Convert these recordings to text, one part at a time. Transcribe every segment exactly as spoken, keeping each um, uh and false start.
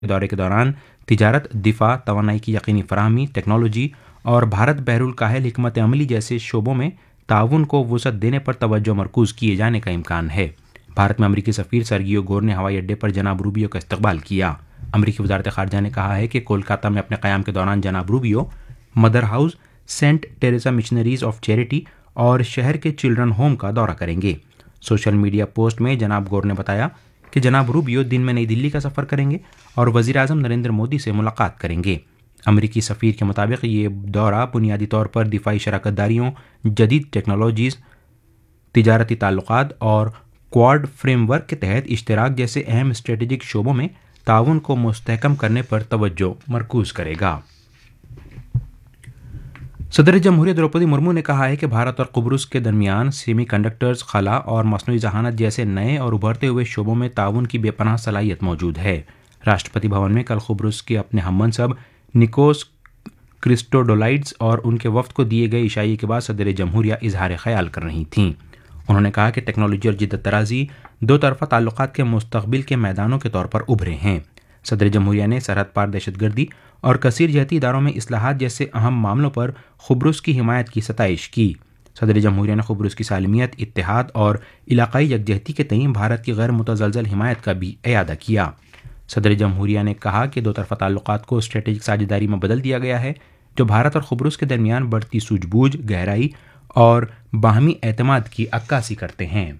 دورے کے دوران تجارت، دفاع، توانائی کی یقینی فراہمی، ٹیکنالوجی اور بھارت بحر الکاہل حکمت عملی جیسے شعبوں میں تعاون کو وسعت دینے پر توجہ مرکوز کیے جانے کا امکان ہے۔ بھارت میں امریکی سفیر سرگیو گور نے ہوائی اڈے پر جناب روبیو کا استقبال کیا۔ امریکی وزارت خارجہ نے کہا ہے کہ کولکاتہ میں اپنے قیام کے دوران جناب Rubio mother house, Saint ٹیریزا missionaries of charity اور شہر کے چلڈرن ہوم کا دورہ کریں گے۔ سوشل میڈیا پوسٹ میں جناب گور نے بتایا کہ جناب روبیو دن میں نئی دلی کا سفر کریں گے اور وزیر اعظم نریندر مودی سے ملاقات کریں گے۔ امریکی سفیر کے مطابق یہ دورہ بنیادی طور پر دفاعی شراکت داریوں، جدید ٹیکنالوجیز، تجارتی تعلقات اور کوارڈ فریم ورک کے تحت اشتراک جیسے اہم اسٹریٹجک شعبوں میں تعاون کو مستحکم کرنے پر توجہ مرکوز کرے گا۔ صدر جمہوریہ دروپدی مرمو نے کہا ہے کہ بھارت اور قبرص کے درمیان سیمی کنڈکٹرز، خلا اور مصنوعی ذہانت جیسے نئے اور ابھرتے ہوئے شعبوں میں تعاون کی بے پناہ صلاحیت موجود ہے۔ راشٹرپتی بھون میں کل قبرص کے اپنے ہم منصب نکوس کرسٹوڈولائڈس اور ان کے وفد کو دیے گئے عشائیے کے بعد صدر جمہوریہ اظہار خیال کر رہی تھیں۔ انہوں نے کہا کہ ٹیکنالوجی اور جدت طرازی دو طرفہ تعلقات کے مستقبل کے میدانوں کے طور پر ابھرے ہیں۔ صدر جمہوریہ نے سرحد پار دہشت گردی اور کثیر جہتی اداروں میں اصلاحات جیسے اہم معاملوں پر قبرص کی حمایت کی ستائش کی۔ صدر جمہوریہ نے قبرص کی سالمیت، اتحاد اور علاقائی یکجہتی کے تئیں بھارت کی غیر متزلزل حمایت کا بھی اعادہ کیا۔ صدر جمہوریہ نے کہا کہ دو طرفہ تعلقات کو اسٹریٹجک ساجھیداری میں بدل دیا گیا ہے، جو بھارت اور قبرص کے درمیان بڑھتی سوجھ بوجھ، گہرائی اور باہمی اعتماد کی عکاسی کرتے ہیں۔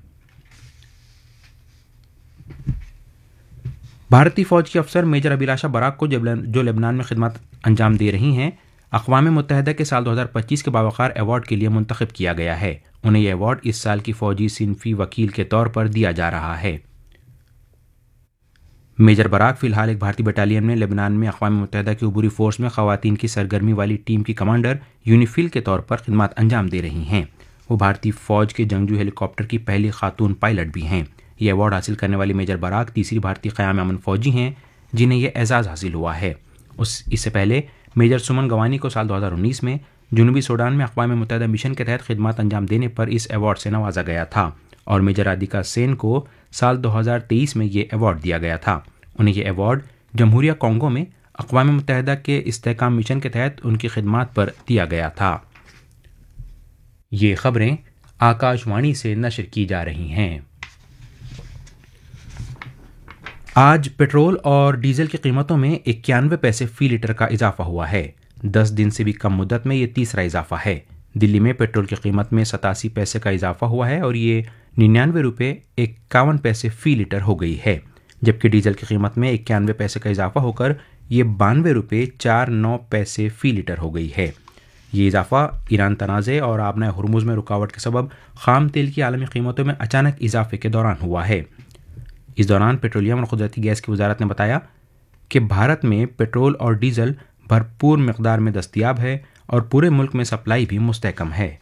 بھارتی فوج کے افسر میجر ابھیلاشا براک کو جو لبنان میں خدمات انجام دے رہی ہیں، اقوام متحدہ کے سال دو ہزار پچیس کے باوقار ایوارڈ کے لیے منتخب کیا گیا ہے۔ انہیں یہ ایوارڈ اس سال کی فوجی صنفی وکیل کے طور پر دیا جا رہا ہے۔ میجر براک فی الحال ایک بھارتی بٹالین میں لبنان میں اقوام متحدہ کی عبوری فورس میں خواتین کی سرگرمی والی ٹیم کی کمانڈر یونیفیل کے طور پر خدمات انجام دے رہی ہیں۔ وہ بھارتی فوج کے جنگجو ہیلی کاپٹر کی پہلی خاتون پائلٹ بھی ہیں۔ یہ ایوارڈ حاصل کرنے والی میجر براک تیسری بھارتی قیام امن فوجی ہیں جنہیں یہ اعزاز حاصل ہوا ہے۔ اس اس سے پہلے میجر سمن گوانی کو سال دو ہزار انیس میں جنوبی سوڈان میں اقوام متحدہ مشن کے تحت خدمات انجام دینے پر اس ایوارڈ سے نوازا گیا تھا، اور میجر رادھیکا سین کو سال دو ہزار تیئیس میں یہ ایوارڈ دیا گیا تھا۔ انہیں یہ ایوارڈ جمہوریہ کانگو میں اقوام متحدہ کے استحکام مشن کے تحت ان کی خدمات پر دیا گیا تھا۔ یہ خبریں آکاش وانی سے نشر کی جا رہی ہیں۔ آج پیٹرول اور ڈیزل کی قیمتوں میں اکیانوے پیسے فی لیٹر کا اضافہ ہوا ہے۔ دس دن سے بھی کم مدت میں یہ تیسرا اضافہ ہے۔ دلی میں پیٹرول کی قیمت میں ستاسی پیسے کا اضافہ ہوا ہے اور یہ ننانوے روپے اکاون پیسے فی لیٹر ہو گئی ہے، جبکہ ڈیزل کی قیمت میں اکیانوے پیسے کا اضافہ ہو کر یہ بانوے روپے چار نو پیسے فی لیٹر ہو گئی ہے۔ یہ اضافہ ایران تنازع اور آبنۂ ہرمز میں رکاوٹ کے سبب خام تیل کی عالمی قیمتوں میں اچانک اضافے کے دوران ہوا ہے۔ اس دوران پیٹرولیم اور قدرتی گیس کی وزارت نے بتایا کہ بھارت میں پیٹرول اور ڈیزل بھرپور مقدار میں دستیاب ہے اور پورے ملک میں سپلائی بھی مستحکم ہے۔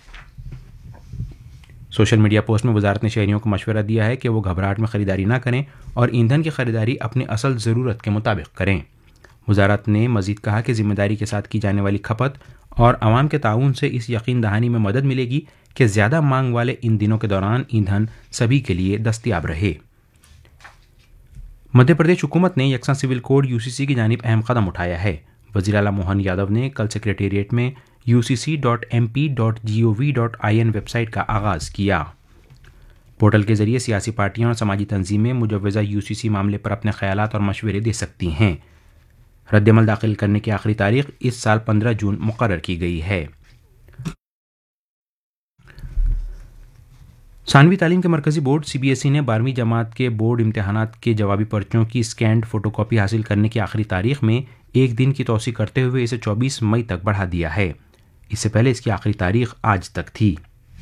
سوشل میڈیا پوسٹ میں وزارت نے شہریوں کو مشورہ دیا ہے کہ وہ گھبراہٹ میں خریداری نہ کریں اور ایندھن کی خریداری اپنی اصل ضرورت کے مطابق کریں۔ وزارت نے مزید کہا کہ ذمہ داری کے ساتھ کی جانے والی کھپت اور عوام کے تعاون سے اس یقین دہانی میں مدد ملے گی کہ زیادہ مانگ والے ان دنوں کے دوران ایندھن سبھی کے لیے دستیاب رہے۔ مدھیہ پردیش حکومت نے یکساں سول کوڈ یو سی سی کی جانب اہم قدم اٹھایا ہے۔ وزیر اعلیٰ موہن یادو نے کل سیکریٹریٹ میں you C C dot M P dot G O we dot I N web site کا آغاز کیا۔ پورٹل کے ذریعے سیاسی پارٹیاں اور سماجی تنظیمیں مجوزہ یو سی سی معاملے پر اپنے خیالات اور مشورے دے سکتی ہیں۔ رد عمل داخل کرنے کی آخری تاریخ اس سال پندرہ جون مقرر کی گئی ہے۔ ثانوی تعلیم کے مرکزی board C B S E نے بارہویں جماعت کے بورڈ امتحانات کے جوابی پرچوں کی اسکینڈ فوٹو کاپی حاصل کرنے کی آخری تاریخ میں ایک دن کی توسیع کرتے ہوئے اسے چوبیس مئی تک بڑھا دیا ہے۔ اس سے پہلے اس کی آخری تاریخ آج تک تھی۔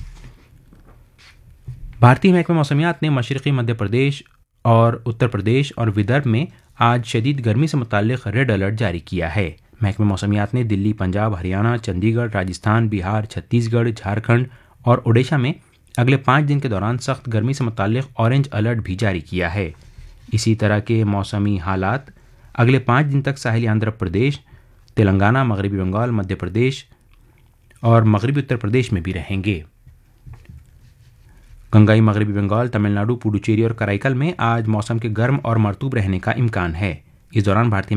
بھارتی محکمہ موسمیات نے مشرقی مدھیہ پردیش اور اتر پردیش اور ودربھ میں آج شدید گرمی سے متعلق ریڈ الرٹ جاری کیا ہے۔ محکمہ موسمیات نے دلی، پنجاب، ہریانہ، چندی گڑھ، راجستھان، بہار، چھتیس گڑھ، جھارکھنڈ اور اوڈیشہ میں اگلے پانچ دن کے دوران سخت گرمی سے متعلق اورنج الرٹ بھی جاری کیا ہے۔ اسی طرح کے موسمی حالات اگلے پانچ دن تک ساحلی آندھرا پردیش، تلنگانہ، مغربی بنگال، مدھیہ پردیش اور مغربی اتر پردیش میں بھی رہیں گے۔ گنگائی مغربی بنگال، تمل ناڈو، پڈوچیری اور کرائیکل میں آج موسم کے گرم اور مرطوب رہنے کا امکان ہے۔ इस दौरान भारतीय